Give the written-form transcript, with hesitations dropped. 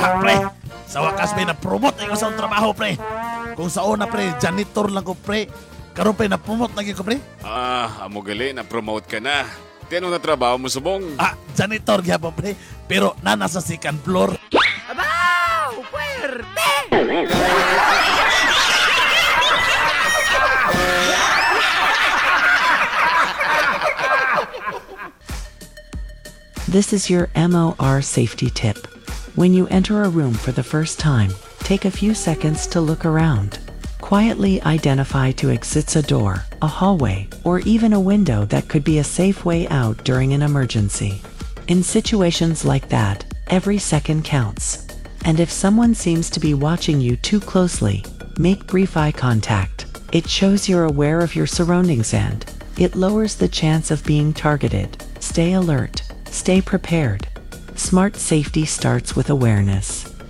Pre, sa wakas pre, na-promote na sa trabaho pre. Kung sa una pre, janitor lang ko pre. Karon pre, na-promote lagi ko pre. Amo gali, na-promote ka na. Tino na trabaho mo subong? Janitor gyapon pre. Pero na nasa second floor. Abaw! Puwerte! This is your MOR safety tip. When you enter a room for the first time, take a few seconds to look around. Quietly identify two exits: a door, a hallway, or even a window that could be a safe way out during an emergency. In situations like that, every second counts. And if someone seems to be watching you too closely, make brief eye contact. It shows you're aware of your surroundings and it lowers the chance of being targeted. Stay alert. Stay prepared. Smart safety starts with awareness.